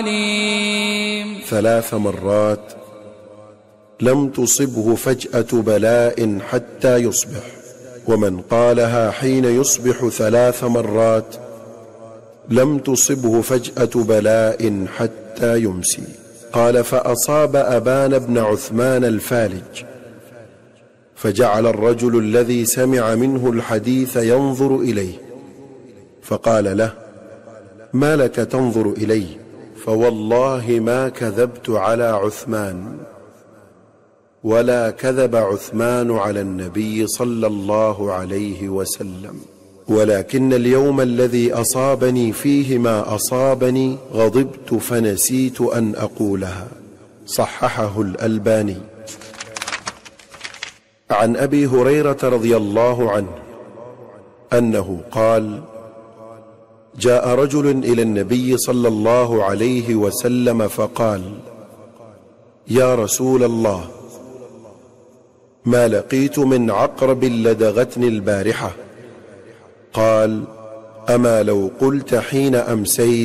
3 مرات لم تصبه فجأة بلاء حتى يصبح، ومن قالها حين يصبح 3 مرات لم تصبه فجأة بلاء حتى يمسي. قال: فأصاب أبان بن عثمان الفالج، فجعل الرجل الذي سمع منه الحديث ينظر إليه، فقال له: ما لك تنظر إلي؟ فوالله ما كذبت على عثمان، ولا كذب عثمان على النبي صلى الله عليه وسلم، ولكن اليوم الذي أصابني فيه ما أصابني غضبت فنسيت أن أقولها. صححه الألباني. عن أبي هريرة رضي الله عنه أنه قال: جاء رجل إلى النبي صلى الله عليه وسلم فقال: يا رسول الله، ما لقيت من عقرب لدغتني البارحة. قال: أما لو قلت حين أمسيت